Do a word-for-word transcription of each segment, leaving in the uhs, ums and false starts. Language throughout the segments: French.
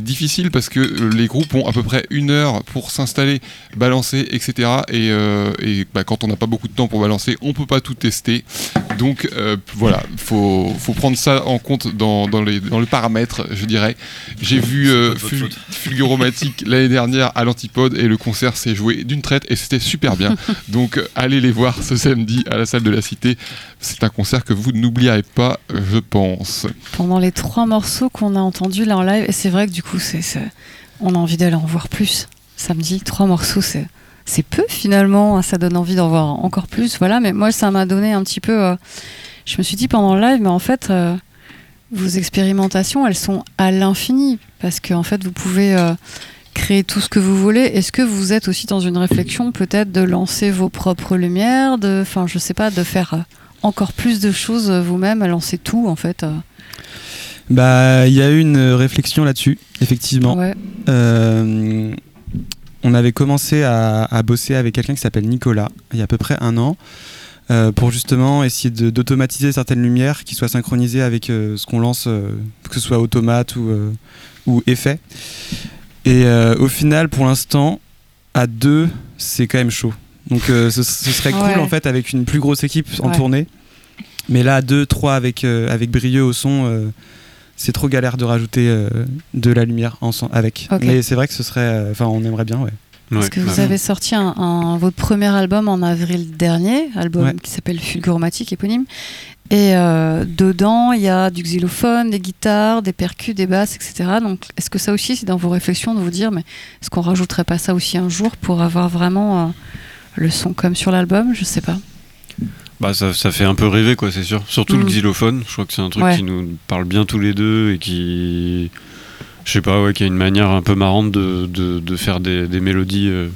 difficile parce que les groupes ont à peu près une heure pour s'installer, balancer, et cetera. Et, euh, et bah, quand on n'a pas beaucoup de temps pour balancer, on peut pas tout tester. Donc euh, voilà, faut faut prendre ça en compte dans dans les dans le paramètre, je dirais. J'ai vu euh, Ful- Fulguromatic l'année dernière à l'Antipode et le concert s'est joué d'une traite et c'était super bien. Donc euh, allez les voir ce samedi à la salle de la Cité. C'est un concert que vous n'oublierez pas, je pense. Pendant les trois morceaux qu'on a entendus là en live, et c'est vrai que du coup, c'est, c'est... on a envie d'aller en voir plus. Samedi, trois morceaux, c'est, c'est peu finalement. Ça donne envie d'en voir encore plus. Voilà, mais moi, ça m'a donné un petit peu. Euh... Je me suis dit pendant le live, mais en fait, euh, vos expérimentations, elles sont à l'infini parce qu'en fait, vous pouvez euh, créer tout ce que vous voulez. Est-ce que vous êtes aussi dans une réflexion peut-être de lancer vos propres lumières, de, enfin, je sais pas, de faire euh, encore plus de choses vous-même, à lancer tout en fait. Euh... Bah, il y a eu une réflexion là-dessus, effectivement. Ouais. Euh, on avait commencé à, à bosser avec quelqu'un qui s'appelle Nicolas, il y a à peu près un an, euh, pour justement essayer de, d'automatiser certaines lumières qui soient synchronisées avec euh, ce qu'on lance, euh, que ce soit automate ou, euh, ou effet. Et euh, au final, pour l'instant, à deux, c'est quand même chaud. Donc euh, ce, ce serait cool ouais. en fait avec une plus grosse équipe en ouais. tournée. Mais là, à deux, trois avec, euh, avec Brieux au son... Euh, c'est trop galère de rajouter euh, de la lumière en son, avec. Okay. Mais c'est vrai que ce serait... Enfin, euh, on aimerait bien, ouais. Parce ouais, que vous avez sorti un, un, votre premier album en avril dernier, album ouais. qui s'appelle Fulguromatic, éponyme. Et euh, dedans, il y a du xylophone, des guitares, des percus, des basses, et cetera. Donc, est-ce que ça aussi, c'est dans vos réflexions de vous dire, mais est-ce qu'on rajouterait pas ça aussi un jour pour avoir vraiment euh, le son comme sur l'album ? Je sais pas. Bah ça, ça fait un peu rêver quoi, c'est sûr. Surtout mmh. le xylophone, je crois que c'est un truc ouais. qui nous parle bien tous les deux et qui, je sais pas, ouais, qui a une manière un peu marrante de, de, de faire des, des mélodies euh,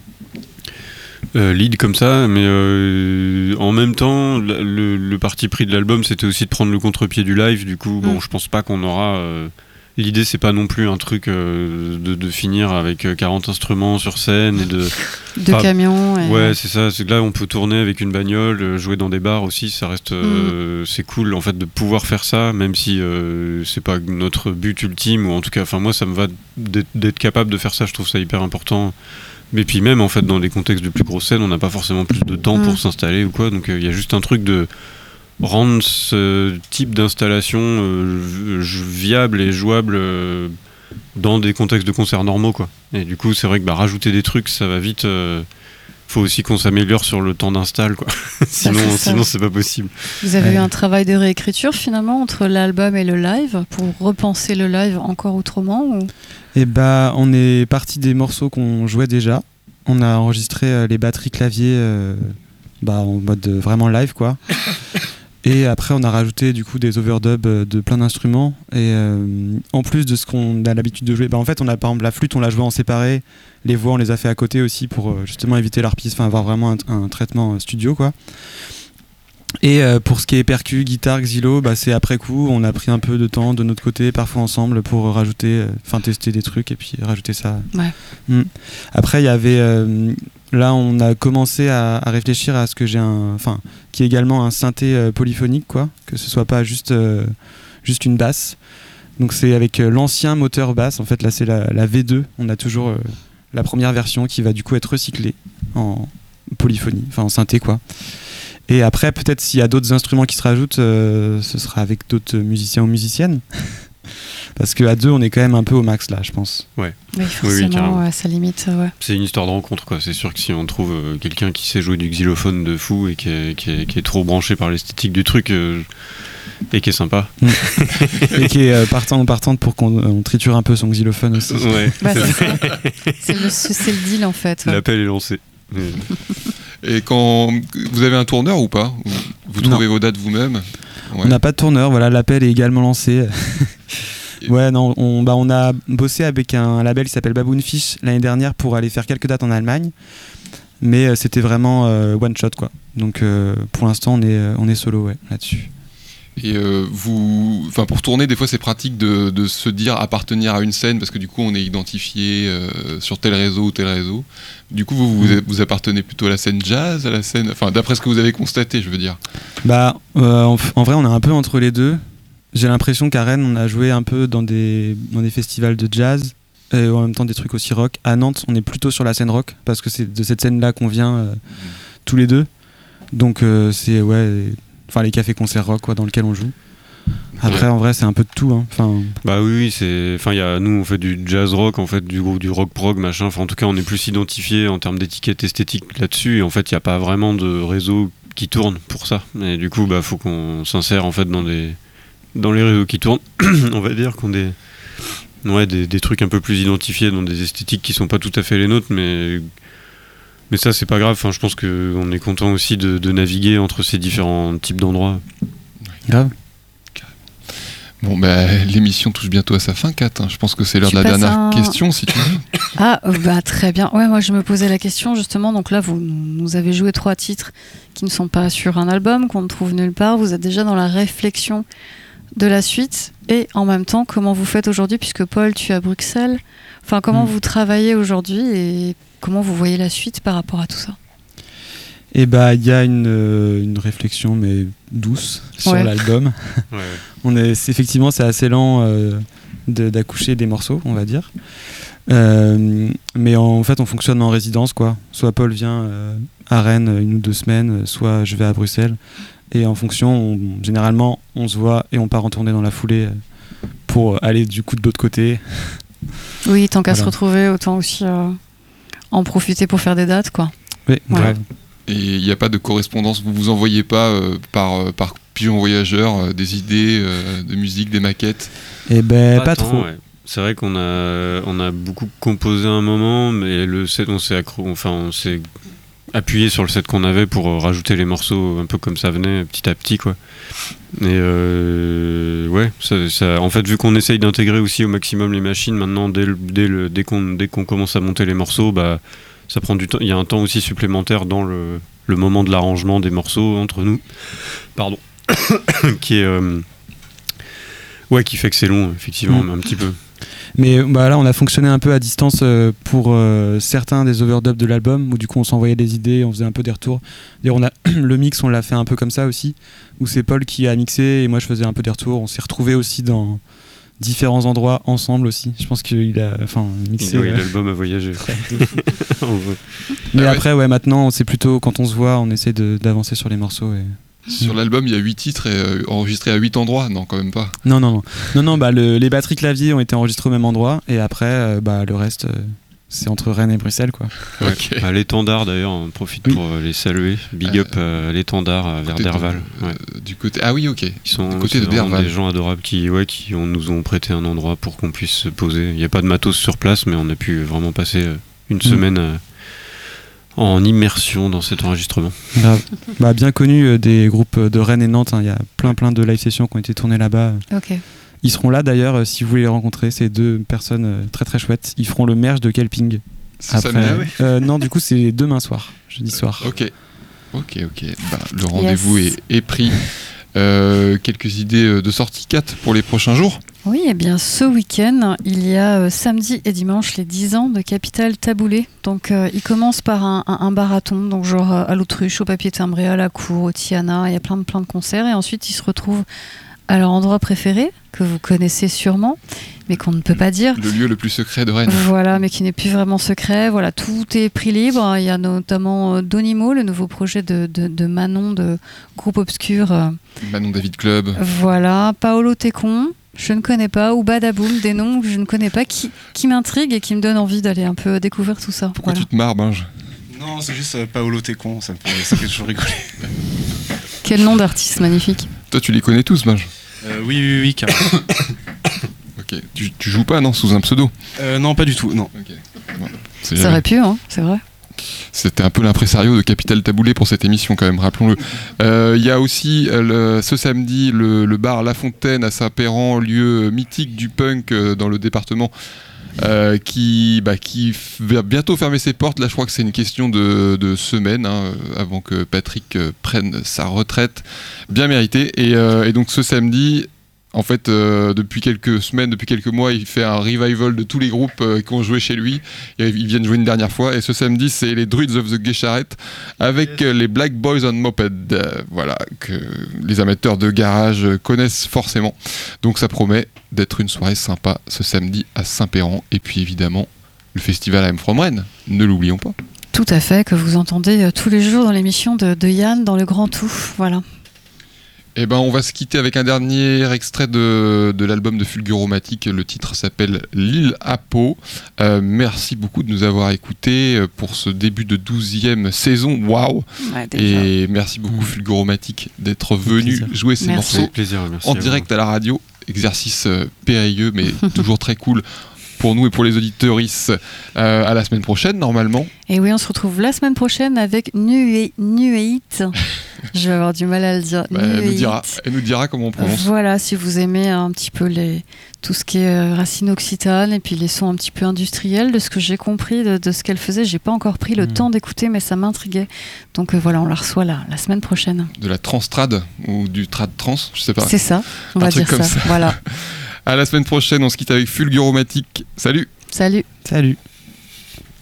euh, lead comme ça. Mais euh, en même temps, le, le parti pris de l'album, c'était aussi de prendre le contre-pied du live. Du coup, mmh. bon, je pense pas qu'on aura... Euh, l'idée, c'est pas non plus un truc euh, de, de finir avec quarante instruments sur scène et de... De camions. Et... Ouais, c'est ça. C'est que là, on peut tourner avec une bagnole, jouer dans des bars aussi. Ça reste, euh, mmh. c'est cool en fait de pouvoir faire ça, même si euh, c'est pas notre but ultime ou en tout cas, enfin moi, ça me va d'être, d'être capable de faire ça. Je trouve ça hyper important. Mais puis même en fait, dans des contextes de plus grosses scènes, on n'a pas forcément plus de temps mmh. pour s'installer ou quoi. Donc il euh, y a juste un truc de rendre ce type d'installation euh, viable et jouable. Euh, dans des contextes de concerts normaux quoi. Et du coup c'est vrai que bah, rajouter des trucs ça va vite, euh, faut aussi qu'on s'améliore sur le temps d'install quoi. sinon, bah, c'est sinon c'est pas possible. Vous avez ouais. eu un travail de réécriture finalement entre l'album et le live pour repenser le live encore autrement ou... Et bah on est parti des morceaux qu'on jouait déjà, on a enregistré euh, les batteries claviers euh, bah, en mode euh, vraiment live quoi. Et après, on a rajouté du coup des overdubs de plein d'instruments. Et euh, en plus de ce qu'on a l'habitude de jouer, bah en fait, on a par exemple la flûte, on l'a jouée en séparé. Les voix, on les a fait à côté aussi pour euh, justement éviter l'arpisme, enfin avoir vraiment un, un traitement studio quoi. Et euh, pour ce qui est percu, guitare, xylo, bah c'est après coup, on a pris un peu de temps de notre côté, parfois ensemble, pour rajouter, enfin euh, tester des trucs et puis rajouter ça. Ouais. Mmh. Après, il y avait euh, là, on a commencé à, à réfléchir à ce que j'ai un, enfin, qui est également un synthé euh, polyphonique, quoi, que ce soit pas juste euh, juste une basse. Donc c'est avec euh, l'ancien moteur basse. En fait, là, c'est la, la V deux. On a toujours euh, la première version qui va du coup être recyclée en polyphonie, enfin en synthé, quoi. Et après, peut-être s'il y a d'autres instruments qui se rajoutent, euh, ce sera avec d'autres musiciens ou musiciennes. Parce qu'à deux, on est quand même un peu au max là, je pense. Ouais. Oui, forcément, oui, oui, ça limite. Ouais. C'est une histoire de rencontre, quoi. C'est sûr que si on trouve euh, quelqu'un qui sait jouer du xylophone de fou et qui est, qui est, qui est trop branché par l'esthétique du truc euh, et qui est sympa. Mmh. Et qui est euh, partant ou partante pour qu'on on triture un peu son xylophone aussi. Ouais. Bah, c'est, ça. c'est, le, c'est le deal en fait. Ouais. L'appel est lancé. Et quand vous avez un tourneur ou pas ? Vous trouvez non. vos dates vous-même ? Ouais. On n'a pas de tourneur, voilà, l'appel est également lancé. Ouais, non, on, bah, on a bossé avec un label qui s'appelle Baboon Fish l'année dernière pour aller faire quelques dates en Allemagne, mais euh, c'était vraiment euh, one shot quoi. Donc euh, pour l'instant on est, on est solo ouais, là-dessus. Et euh, vous, enfin pour tourner, des fois c'est pratique de, de se dire appartenir à une scène parce que du coup on est identifié euh, sur tel réseau ou tel réseau. Du coup vous, vous vous appartenez plutôt à la scène jazz, à la scène, enfin d'après ce que vous avez constaté, je veux dire. Bah euh, en, en vrai on est un peu entre les deux. j'ai l'impression qu'à Rennes, on a joué un peu dans des, dans des festivals de jazz, et en même temps des trucs aussi rock. À Nantes, on est plutôt sur la scène rock, parce que c'est de cette scène-là qu'on vient euh, tous les deux. Donc euh, c'est ouais, enfin les cafés-concerts rock quoi, dans lesquels on joue. Après, ouais. En vrai, c'est un peu de tout. Hein. Enfin... Bah oui, oui c'est... Enfin, y a... nous, on fait du jazz rock, en fait, du, du rock prog, machin. Enfin, en tout cas, on est plus identifié en termes d'étiquette esthétique là-dessus. Et en fait, il n'y a pas vraiment de réseau qui tourne pour ça. Et du coup, bah, faut qu'on s'insère en fait dans des dans les réseaux qui tournent. On va dire qu'on des ouais des, des trucs un peu plus identifiés dans des esthétiques qui sont pas tout à fait les nôtres, mais mais ça, c'est pas grave. Enfin, je pense que on est content aussi de, de naviguer entre ces différents types d'endroits. Grave. Bon, bah, l'émission touche bientôt à sa fin, Kat. Hein. Je pense que c'est l'heure tu de la dernière un... question, si tu veux. Ah, bah très bien. Ouais, moi je me posais la question justement. Donc là, vous nous avez joué trois titres qui ne sont pas sur un album, qu'on ne trouve nulle part. Vous êtes déjà dans la réflexion de la suite. Et en même temps, comment vous faites aujourd'hui, puisque Paul, tu es à Bruxelles. Enfin, comment mmh. vous travaillez aujourd'hui et comment vous voyez la suite par rapport à tout ça? Et bah, il y a une, euh, une réflexion, mais douce, sur ouais. l'album. Ouais. On est, c'est, effectivement, c'est assez lent euh, de, d'accoucher des morceaux, on va dire. Euh, mais en fait, on fonctionne en résidence, quoi. Soit Paul vient euh, à Rennes une ou deux semaines, soit je vais à Bruxelles. Et en fonction, on, généralement, on se voit et on part en tournée dans la foulée pour aller du coup de l'autre côté. Oui, tant qu'à voilà. se retrouver, autant aussi euh, en profiter pour faire des dates, quoi. Oui, ouais. grave. Et il n'y a pas de correspondance, vous vous envoyez pas euh, par, euh, par pigeon voyageur euh, des idées euh, de musique, des maquettes? Eh ben pas, pas tant, trop. Ouais. C'est vrai qu'on a, on a beaucoup composé un moment, mais le set, on s'est, accro- enfin, on s'est appuyé sur le set qu'on avait pour euh, rajouter les morceaux un peu comme ça venait, petit à petit, quoi. Et euh, ouais, ça, ça, en fait, vu qu'on essaye d'intégrer aussi au maximum les machines, maintenant, dès, le, dès, le, dès, qu'on, dès qu'on commence à monter les morceaux, bah, ça prend du temps. Il y a un temps aussi supplémentaire dans le, le moment de l'arrangement des morceaux entre nous, pardon, qui est euh, ouais, qui fait que c'est long, effectivement, mmh. un petit peu. Mais bah, là, on a fonctionné un peu à distance euh, pour euh, certains des overdubs de l'album, où du coup, on s'envoyait des idées, on faisait un peu des retours. D'ailleurs, on a le mix, on l'a fait un peu comme ça aussi, où c'est Paul qui a mixé et moi, je faisais un peu des retours. On s'est retrouvés aussi dans différents endroits ensemble aussi. Je pense qu'il a enfin mixé. Oui, euh... l'album a voyagé. Mais ah après, ouais. ouais, maintenant, c'est plutôt quand on se voit, on essaie de, d'avancer sur les morceaux. Et... Sur mmh. l'album, il y a huit titres et, euh, enregistrés à huit endroits. Non, quand même pas. Non, non, non. non, non bah, le, les batteries claviers ont été enregistrées au même endroit et après, euh, bah, le reste, euh, c'est entre Rennes et Bruxelles, quoi. Ouais. Okay. À l'Étendard, d'ailleurs, on profite oui. pour euh, les saluer. Big up euh, à l'Étendard, euh, vers Derval. De, ouais. euh, du côté... Ah oui, ok. Ils sont du côté de Derval. Des gens adorables qui, ouais, qui ont, nous ont prêté un endroit pour qu'on puisse se poser. Il n'y a pas de matos sur place, mais on a pu vraiment passer euh, une mmh. semaine... Euh, en immersion dans cet enregistrement. Bah, bah, bien connu euh, des groupes de Rennes et Nantes, il hein, y a plein plein de live sessions qui ont été tournées là-bas. Okay. Ils seront là d'ailleurs euh, si vous voulez les rencontrer, c'est deux personnes euh, très très chouettes. Ils feront le merge de Kelping. C'est Après, ça, oui. euh, non, du coup c'est demain soir, jeudi soir. Ok, ok, ok. Bah, le rendez-vous yes. est, est pris. Euh, quelques idées de sortie, Kat, pour les prochains jours? Oui, et eh bien ce week-end, il y a euh, samedi et dimanche les dix ans de Capital Taboulé. Donc euh, il commence par un, un, un marathon, donc genre euh, à l'Autruche, au papier timbré, à la Cour, au Tiana, il y a plein de, plein de concerts. Et ensuite ils se retrouvent à leur endroit préféré, que vous connaissez sûrement, mais qu'on ne peut pas dire. Le lieu le plus secret de Rennes. Voilà, mais qui n'est plus vraiment secret. Voilà, tout est prix libre. Il y a notamment euh, Donimo, le nouveau projet de, de, de Manon, de Groupe Obscur. Euh, Manon David Club. Voilà, Paolo Tecon, je ne connais pas, ou Badaboum, des noms que je ne connais pas, qui, qui m'intriguent et qui me donnent envie d'aller un peu découvrir tout ça. Pourquoi voilà. tu te marres, Binge? Non, c'est juste euh, Paolo Tecon, ça me fait, ça fait toujours rigoler. Quel nom d'artiste magnifique. Toi, tu les connais tous, Binge? euh, Oui, oui, oui, carrément. Ok, tu, tu joues pas, non, sous un pseudo? euh, Non, pas du tout, non. Okay. Bon, ça jamais. Aurait pu, hein, c'est vrai. C'était un peu l'impresario de Capital Taboulé pour cette émission quand même, rappelons-le. Il euh, y a aussi euh, le, ce samedi le, le bar La Fontaine à Saint-Péran, lieu mythique du punk euh, dans le département, euh, qui, bah, qui f- va bientôt fermer ses portes. Là je crois que c'est une question de, de semaines hein, avant que Patrick euh, prenne sa retraite bien méritée. Et, euh, et donc ce samedi, En fait, euh, depuis quelques semaines, depuis quelques mois, il fait un revival de tous les groupes euh, qui ont joué chez lui. Et ils viennent jouer une dernière fois. Et ce samedi, c'est les Druids of the Guécharet avec euh, les Black Boys on Moped. Euh, voilà, que les amateurs de garage connaissent forcément. Donc ça promet d'être une soirée sympa ce samedi à Saint-Péran. Et puis évidemment, le festival I'm From Rennes, ne l'oublions pas. Tout à fait, que vous entendez euh, tous les jours dans l'émission de, de Yann dans le Grand Tout. Voilà. Eh ben, on va se quitter avec un dernier extrait de, de l'album de Fulguromatic. Le titre s'appelle L'île à Pau. Euh, merci beaucoup de nous avoir écoutés pour ce début de douzième saison. Waouh! Ouais, déjà. Et merci beaucoup, Mmh. Fulguromatic, d'être venu plaisir. jouer ces Merci. morceaux Avec plaisir, merci. en à vous. direct à la radio. Exercice euh, périlleux, mais toujours très cool pour nous et pour les auditeuristes. Euh, à la semaine prochaine, normalement. Et oui, on se retrouve la semaine prochaine avec Nueit. Nueit. Je vais avoir du mal à le dire. Bah, elle, nous Nueit. dira, elle nous dira comment on prononce. Voilà, si vous aimez un petit peu les, tout ce qui est euh, racines occitanes et puis les sons un petit peu industriels, de ce que j'ai compris de, de ce qu'elle faisait, j'ai pas encore pris le Mmh. temps d'écouter, mais ça m'intriguait. Donc euh, voilà, on la reçoit la, la semaine prochaine. De la transtrad ou du trad trans, je sais pas. C'est ça, on Un va truc dire comme ça. ça. Voilà. À la semaine prochaine, on se quitte avec Fulguromatic. Salut! Salut. Salut.